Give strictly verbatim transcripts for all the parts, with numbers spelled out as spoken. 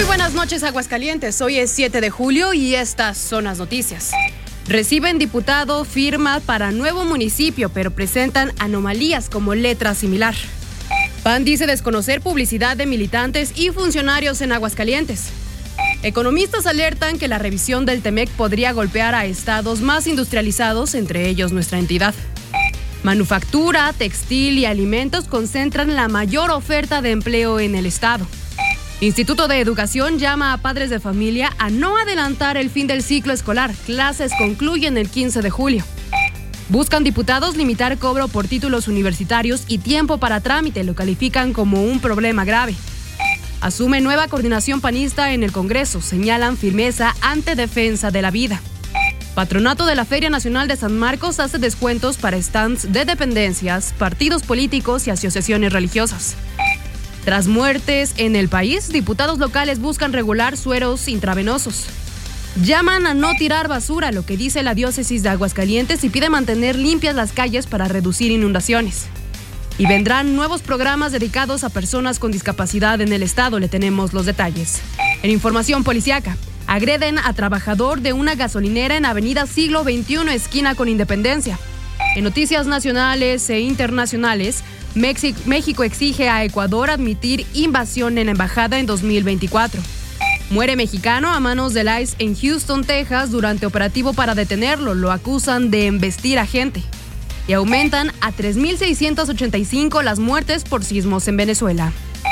buenas noches, Aguascalientes. Hoy es siete de julio y estas son las noticias. Reciben diputado firma para nuevo municipio, pero presentan anomalías como letra similar. P A N dice desconocer publicidad de militantes y funcionarios en Aguascalientes. Economistas alertan que la revisión del Temec podría golpear a estados más industrializados, entre ellos nuestra entidad. Manufactura, textil y alimentos concentran la mayor oferta de empleo en el estado. Instituto de Educación llama a padres de familia a no adelantar el fin del ciclo escolar. Clases concluyen el quince de julio. Buscan diputados limitar cobro por títulos universitarios y tiempo para trámite. Lo califican como un problema grave. Asume nueva coordinación panista en el Congreso. Señalan firmeza ante defensa de la vida. Patronato de la Feria Nacional de San Marcos hace descuentos para stands de dependencias, partidos políticos y asociaciones religiosas. Tras muertes en el país, diputados locales buscan regular sueros intravenosos. Llaman a no tirar basura, lo que dice la diócesis de Aguascalientes, y pide mantener limpias las calles para reducir inundaciones. Y vendrán nuevos programas dedicados a personas con discapacidad en el estado. Le tenemos los detalles. En información policiaca, agreden a trabajador de una gasolinera en Avenida Siglo veintiuno, esquina con Independencia. En noticias nacionales e internacionales, México exige a Ecuador admitir invasión en la embajada en dos mil veinticuatro. Muere mexicano a manos del I C E en Houston, Texas, durante operativo para detenerlo. Lo acusan de embestir a gente. Y aumentan a tres mil seiscientas ochenta y cinco las muertes por sismos en Venezuela.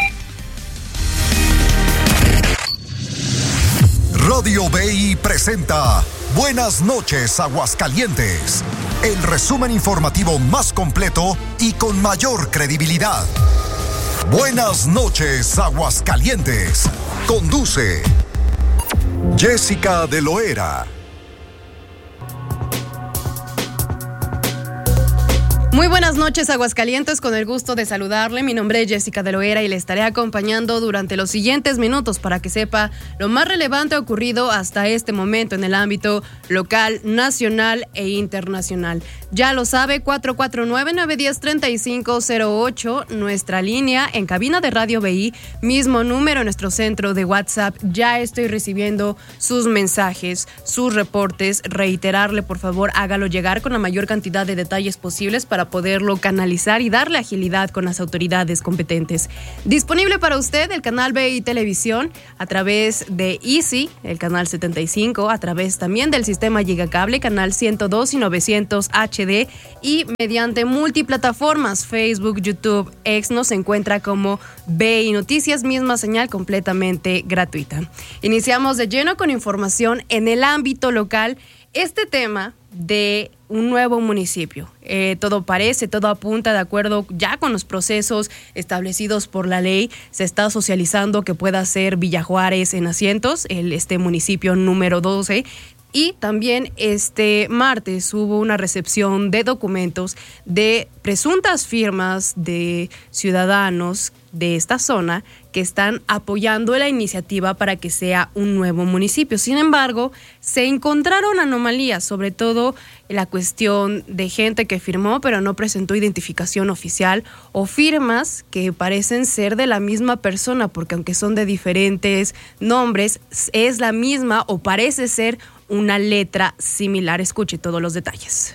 Radio B I presenta Buenas noches, Aguascalientes. El resumen informativo más completo y con mayor credibilidad. Buenas noches, Aguascalientes. Conduce Jessica de Loera. Muy buenas noches, Aguascalientes, con el gusto de saludarle. Mi nombre es Jessica de Loera y le estaré acompañando durante los siguientes minutos para que sepa lo más relevante ocurrido hasta este momento en el ámbito local, nacional e internacional. Ya lo sabe, cuatro cuatro nueve, nueve uno cero, tres cinco cero ocho, nuestra línea en cabina de Radio B I, mismo número en nuestro centro de WhatsApp. Ya estoy recibiendo sus mensajes, sus reportes. Reiterarle, por favor, hágalo llegar con la mayor cantidad de detalles posibles para poderlo canalizar y darle agilidad con las autoridades competentes. Disponible para usted el canal B I Televisión a través de Easy, el canal setenta y cinco, a través también del sistema Gigacable, canal ciento dos y novecientos H D, y mediante multiplataformas, Facebook, YouTube, X, nos encuentra como B I Noticias, misma señal completamente gratuita. Iniciamos de lleno con información en el ámbito local. Este tema de un nuevo municipio. Eh, todo parece, todo apunta de acuerdo ya con los procesos establecidos por la ley. Se está socializando que pueda ser Villa Juárez en Asientos, el, este municipio número doce. Y también este martes hubo una recepción de documentos de presuntas firmas de ciudadanos de esta zona que están apoyando la iniciativa para que sea un nuevo municipio. Sin embargo, se encontraron anomalías, sobre todo la cuestión de gente que firmó pero no presentó identificación oficial, o firmas que parecen ser de la misma persona, porque aunque son de diferentes nombres, es la misma o parece ser una letra similar. Escuche todos los detalles.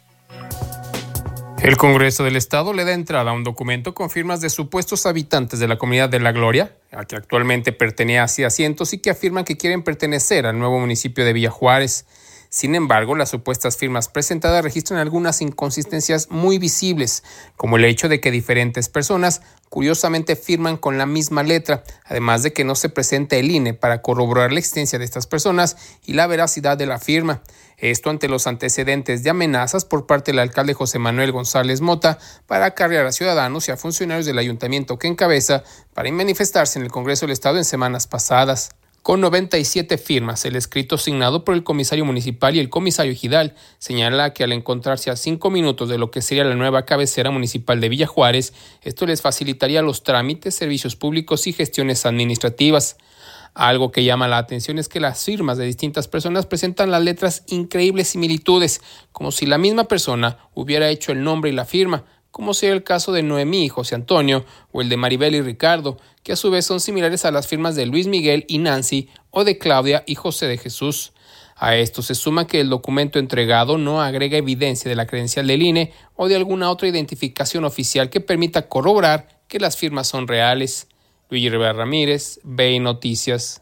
El Congreso del Estado le da entrada a un documento con firmas de supuestos habitantes de la comunidad de La Gloria, a que actualmente pertenece a Asientos y que afirman que quieren pertenecer al nuevo municipio de Villa Juárez. Sin embargo, las supuestas firmas presentadas registran algunas inconsistencias muy visibles, como el hecho de que diferentes personas curiosamente firman con la misma letra, además de que no se presenta el I N E para corroborar la existencia de estas personas y la veracidad de la firma. Esto ante los antecedentes de amenazas por parte del alcalde José Manuel González Mota para acarrear a ciudadanos y a funcionarios del ayuntamiento que encabeza para manifestarse en el Congreso del Estado en semanas pasadas. Con noventa y siete firmas, el escrito signado por el comisario municipal y el comisario ejidal señala que al encontrarse a cinco minutos de lo que sería la nueva cabecera municipal de Villa Juárez, esto les facilitaría los trámites, servicios públicos y gestiones administrativas. Algo que llama la atención es que las firmas de distintas personas presentan las letras increíbles similitudes, como si la misma persona hubiera hecho el nombre y la firma, como sería el caso de Noemí y José Antonio, o el de Maribel y Ricardo, que a su vez son similares a las firmas de Luis Miguel y Nancy, o de Claudia y José de Jesús. A esto se suma que el documento entregado no agrega evidencia de la credencial del I N E o de alguna otra identificación oficial que permita corroborar que las firmas son reales. Luigi Rivera Ramírez, B I Noticias.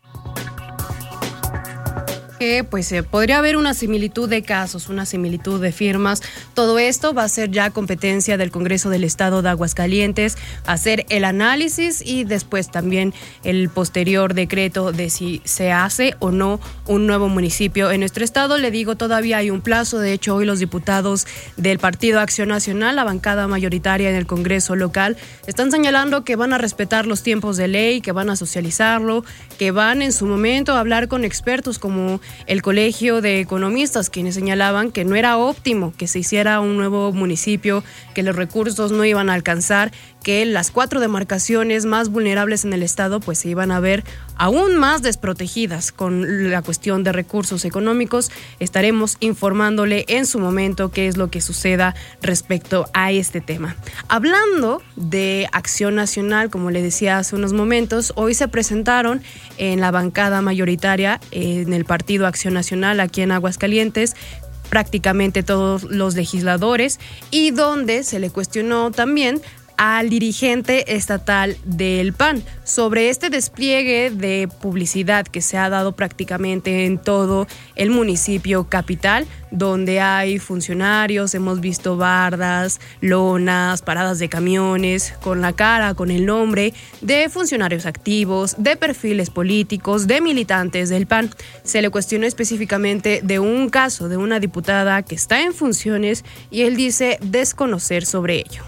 Que pues eh, podría haber una similitud de casos, una similitud de firmas. Todo esto va a ser ya competencia del Congreso del Estado de Aguascalientes, hacer el análisis y después también el posterior decreto de si se hace o no un nuevo municipio en nuestro estado. Le digo, todavía hay un plazo. De hecho, hoy los diputados del Partido Acción Nacional, la bancada mayoritaria en el Congreso local, están señalando que van a respetar los tiempos de ley, que van a socializarlo, que van en su momento a hablar con expertos como el Colegio de Economistas, quienes señalaban que no era óptimo que se hiciera un nuevo municipio, que los recursos no iban a alcanzar, que las cuatro demarcaciones más vulnerables en el estado pues se iban a ver aún más desprotegidas con la cuestión de recursos económicos. Estaremos informándole en su momento qué es lo que suceda respecto a este tema. Hablando de Acción Nacional, como le decía hace unos momentos, hoy se presentaron en la bancada mayoritaria en el Partido Acción Nacional aquí en Aguascalientes prácticamente todos los legisladores, y donde se le cuestionó también al dirigente estatal del P A N sobre este despliegue de publicidad que se ha dado prácticamente en todo el municipio capital, donde hay funcionarios, hemos visto bardas, lonas, paradas de camiones, con la cara, con el nombre de funcionarios activos, de perfiles políticos, de militantes del P A N. Se le cuestionó específicamente de un caso de una diputada que está en funciones y él dice desconocer sobre ello.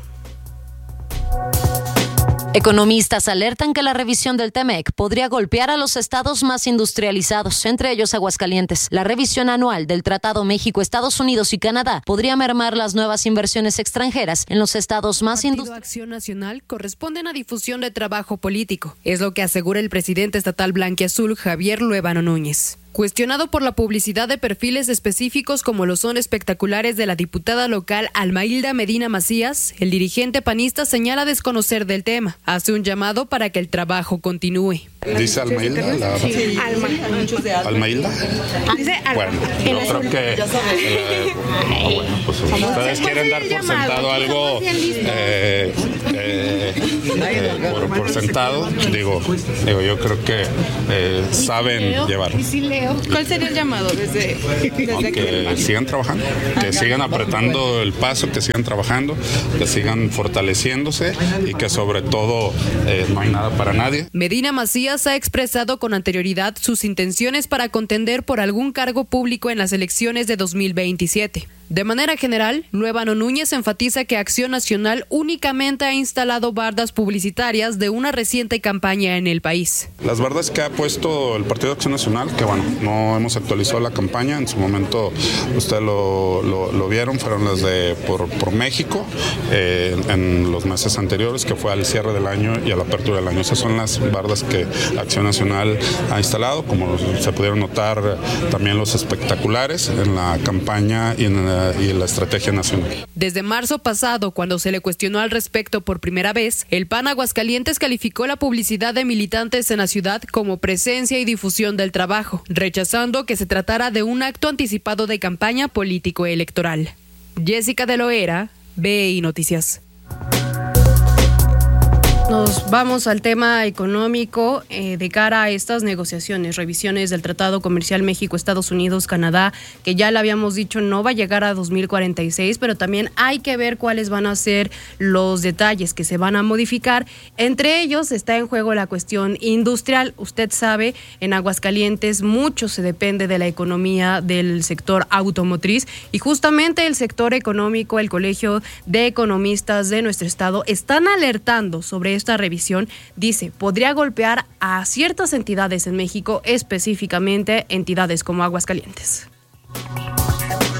Economistas alertan que la revisión del T E M E C podría golpear a los estados más industrializados, entre ellos Aguascalientes. La revisión anual del Tratado México, Estados Unidos y Canadá podría mermar las nuevas inversiones extranjeras en los estados más industrializados. Acción Nacional corresponden a difusión de trabajo político, es lo que asegura el presidente estatal blanquiazul Javier Luevano Núñez. Cuestionado por la publicidad de perfiles específicos como lo son espectaculares de la diputada local Almailda Medina Macías, el dirigente panista señala desconocer del tema. Hace un llamado para que el trabajo continúe. ¿Dice Almailda? La... Sí, Alma. ¿Almailda? Dice Alma. Bueno, yo creo que... Eh, oh, bueno, pues ustedes quieren dar por sentado algo eh, eh, eh, por, por sentado. Digo, digo, yo creo que eh, saben llevarlo. ¿Cuál sería el llamado desde, desde que aquí? sigan trabajando, que sigan apretando el paso, que sigan trabajando, que sigan fortaleciéndose y que sobre todo eh, no hay nada para nadie. Medina Macías ha expresado con anterioridad sus intenciones para contender por algún cargo público en las elecciones de dos mil veintisiete. De manera general, Luevano Núñez enfatiza que Acción Nacional únicamente ha instalado bardas publicitarias de una reciente campaña en el país. Las bardas que ha puesto el Partido Acción Nacional, que bueno, no hemos actualizado la campaña, en su momento ustedes lo, lo, lo vieron, fueron las de por, por México eh, en los meses anteriores, que fue al cierre del año y a la apertura del año. Esas son las bardas que Acción Nacional ha instalado, como se pudieron notar también los espectaculares en la campaña y en la y la estrategia nacional. Desde marzo pasado, cuando se le cuestionó al respecto por primera vez, el P A N Aguascalientes calificó la publicidad de militantes en la ciudad como presencia y difusión del trabajo, rechazando que se tratara de un acto anticipado de campaña político-electoral. Jessica de Loera, B I Noticias. Nos vamos al tema económico eh, de cara a estas negociaciones, revisiones del Tratado Comercial México-Estados Unidos-Canadá, que ya le habíamos dicho no va a llegar a dos mil cuarenta y seis, pero también hay que ver cuáles van a ser los detalles que se van a modificar. Entre ellos está en juego la cuestión industrial. Usted sabe, en Aguascalientes mucho se depende de la economía del sector automotriz y justamente el sector económico, el Colegio de Economistas de nuestro estado, están alertando sobre esta revisión. Dice, podría golpear a ciertas entidades en México, específicamente entidades como Aguascalientes.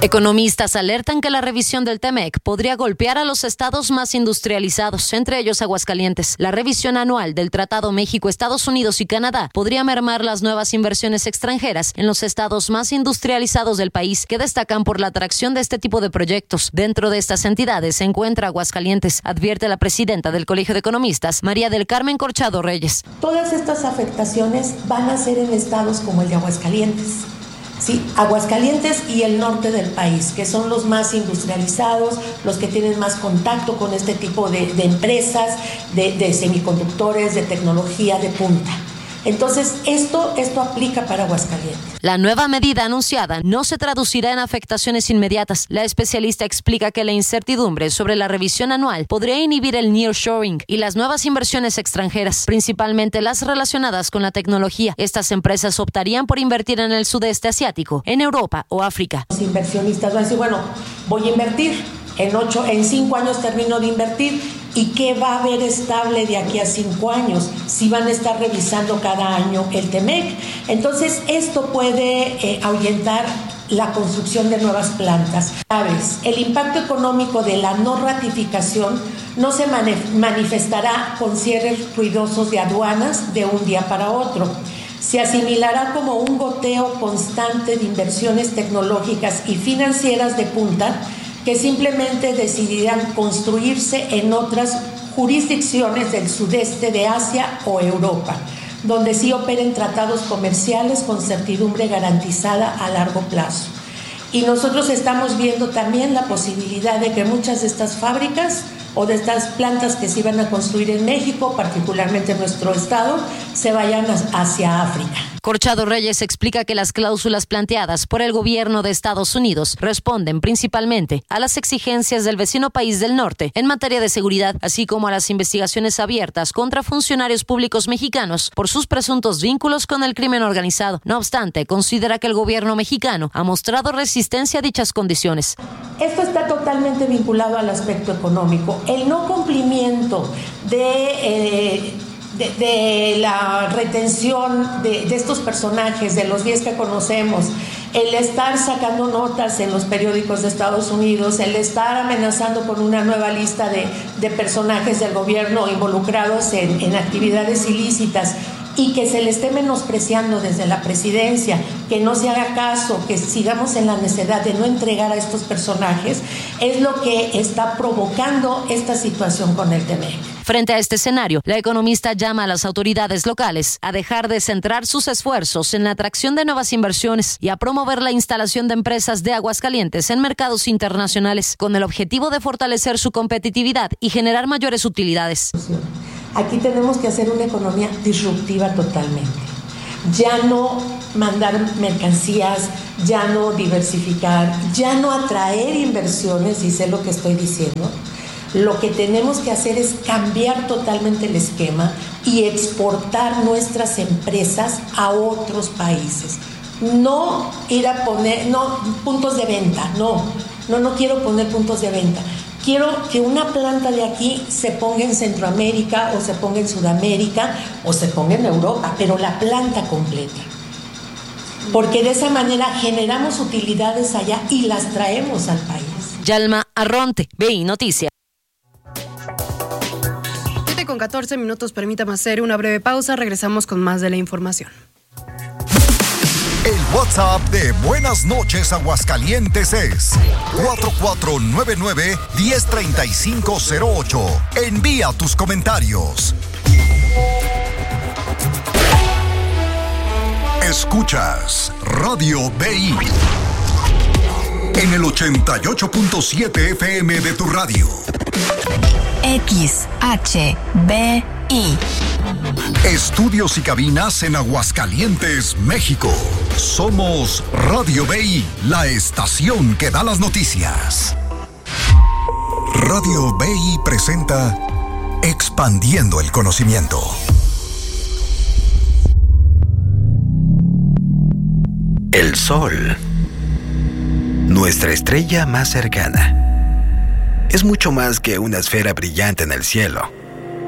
Economistas alertan que la revisión del T-MEC podría golpear a los estados más industrializados, entre ellos Aguascalientes. La revisión anual del Tratado México, Estados Unidos y Canadá podría mermar las nuevas inversiones extranjeras en los estados más industrializados del país, que destacan por la atracción de este tipo de proyectos. Dentro de estas entidades se encuentra Aguascalientes, advierte la presidenta del Colegio de Economistas, María del Carmen Corchado Reyes. Todas estas afectaciones van a ser en estados como el de Aguascalientes. Sí, Aguascalientes y el norte del país, que son los más industrializados, los que tienen más contacto con este tipo de, de empresas, de, de semiconductores, de tecnología de punta. Entonces, esto, esto aplica para Aguascalientes. La nueva medida anunciada no se traducirá en afectaciones inmediatas. La especialista explica que la incertidumbre sobre la revisión anual podría inhibir el nearshoring y las nuevas inversiones extranjeras, principalmente las relacionadas con la tecnología. Estas empresas optarían por invertir en el sudeste asiático, en Europa o África. Los inversionistas van a decir, bueno, voy a invertir, en ocho, en cinco años termino de invertir. ¿Y qué va a haber estable de aquí a cinco años? Si van a estar revisando cada año el T-MEC. Entonces, esto puede eh, ahuyentar la construcción de nuevas plantas. ¿Sabes? El impacto económico de la no ratificación no se manifestará con cierres ruidosos de aduanas de un día para otro. Se asimilará como un goteo constante de inversiones tecnológicas y financieras de punta que simplemente decidirán construirse en otras jurisdicciones del sudeste de Asia o Europa, donde sí operen tratados comerciales con certidumbre garantizada a largo plazo. Y nosotros estamos viendo también la posibilidad de que muchas de estas fábricas o de estas plantas que se iban a construir en México, particularmente en nuestro estado, se vayan hacia África. Corchado Reyes explica que las cláusulas planteadas por el gobierno de Estados Unidos responden principalmente a las exigencias del vecino país del norte en materia de seguridad, así como a las investigaciones abiertas contra funcionarios públicos mexicanos por sus presuntos vínculos con el crimen organizado. No obstante, considera que el gobierno mexicano ha mostrado resistencia a dichas condiciones. Esto está totalmente vinculado al aspecto económico. El no cumplimiento de... Eh, De, de la retención de, de estos personajes, de los diez que conocemos, el estar sacando notas en los periódicos de Estados Unidos, el estar amenazando con una nueva lista de, de personajes del gobierno involucrados en, en actividades ilícitas y que se le esté menospreciando desde la presidencia, que no se haga caso, que sigamos en la necedad de no entregar a estos personajes, es lo que está provocando esta situación con el T-MEC. Frente a este escenario, la economista llama a las autoridades locales a dejar de centrar sus esfuerzos en la atracción de nuevas inversiones y a promover la instalación de empresas de Aguascalientes en mercados internacionales, con el objetivo de fortalecer su competitividad y generar mayores utilidades. Aquí tenemos que hacer una economía disruptiva totalmente. Ya no mandar mercancías, ya no diversificar, ya no atraer inversiones, y sé lo que estoy diciendo. Lo que tenemos que hacer es cambiar totalmente el esquema y exportar nuestras empresas a otros países. No ir a poner, no, puntos de venta, no, no, no quiero poner puntos de venta. Quiero que una planta de aquí se ponga en Centroamérica o se ponga en Sudamérica o se ponga en Europa, pero la planta completa. Porque de esa manera generamos utilidades allá y las traemos al país. Yalma Arronte, B I Noticias. siete con catorce minutos, permítame hacer una breve pausa, regresamos con más de la información. El WhatsApp de Buenas Noches Aguascalientes es cuatro cuatro nueve nueve, uno cero tres cinco cero ocho. Envía tus comentarios. Escuchas Radio B I en el ochenta y ocho punto siete F M de tu radio. X H B I. Estudios y cabinas en Aguascalientes, México. Somos Radio B I, la estación que da las noticias. Radio B I presenta Expandiendo el Conocimiento. El Sol, nuestra estrella más cercana, es mucho más que una esfera brillante en el cielo.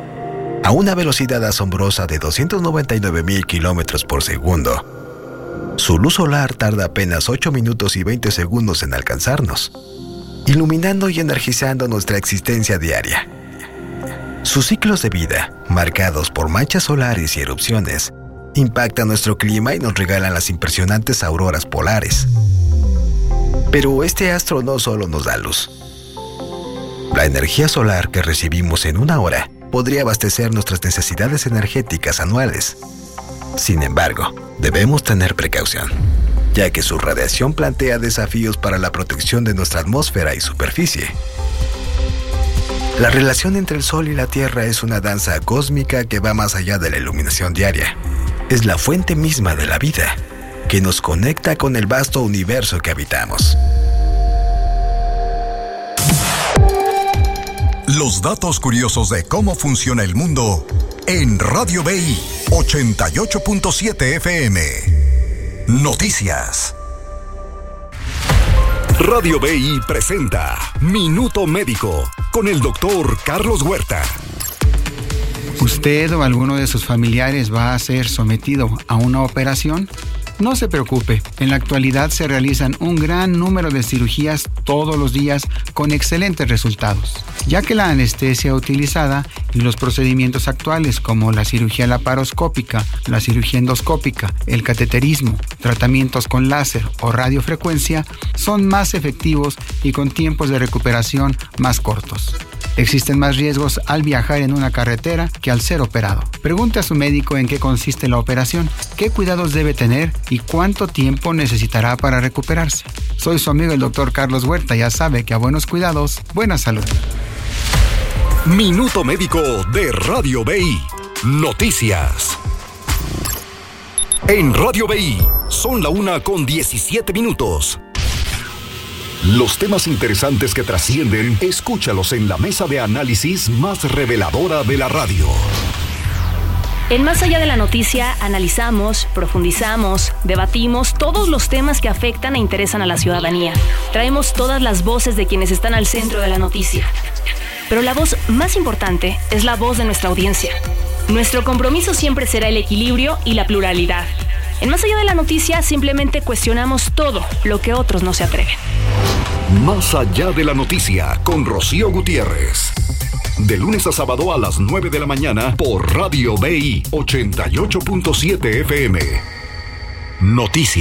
A una velocidad asombrosa de doscientos noventa y nueve mil kilómetros por segundo, Su luz solar tarda apenas ocho minutos y veinte segundos en alcanzarnos, iluminando y energizando nuestra existencia diaria. Sus ciclos de vida, marcados por manchas solares y erupciones, impactan nuestro clima y nos regalan las impresionantes auroras polares. Pero este astro no solo nos da luz. La energía solar que recibimos en una hora podría abastecer nuestras necesidades energéticas anuales. Sin embargo, debemos tener precaución, ya que su radiación plantea desafíos para la protección de nuestra atmósfera y superficie. La relación entre el Sol y la Tierra es una danza cósmica que va más allá de la iluminación diaria. Es la fuente misma de la vida, que nos conecta con el vasto universo que habitamos. Los datos curiosos de cómo funciona el mundo en Radio B I ochenta y ocho punto siete F M. Noticias. Radio B I presenta Minuto Médico con el doctor Carlos Huerta. ¿Usted o alguno de sus familiares va a ser sometido a una operación? No se preocupe, en la actualidad se realizan un gran número de cirugías todos los días con excelentes resultados, ya que la anestesia utilizada y los procedimientos actuales como la cirugía laparoscópica, la cirugía endoscópica, el cateterismo, tratamientos con láser o radiofrecuencia son más efectivos y con tiempos de recuperación más cortos. Existen más riesgos al viajar en una carretera que al ser operado. Pregunte a su médico en qué consiste la operación, qué cuidados debe tener y cuánto tiempo necesitará para recuperarse. Soy su amigo el doctor Carlos Huerta, ya sabe que a buenos cuidados, buena salud. Minuto Médico de Radio B I. Noticias. En Radio B I son la una con diecisiete minutos. Los temas interesantes que trascienden, escúchalos en la mesa de análisis más reveladora de la radio. En Más Allá de la Noticia, analizamos, profundizamos, debatimos todos los temas que afectan e interesan a la ciudadanía. Traemos todas las voces de quienes están al centro de la noticia. Pero la voz más importante es la voz de nuestra audiencia. Nuestro compromiso siempre será el equilibrio y la pluralidad. En Más Allá de la Noticia, simplemente cuestionamos todo lo que otros no se atreven. Más Allá de la Noticia, con Rocío Gutiérrez. De lunes a sábado a las nueve de la mañana por Radio B I ochenta y ocho punto siete F M. Noticias.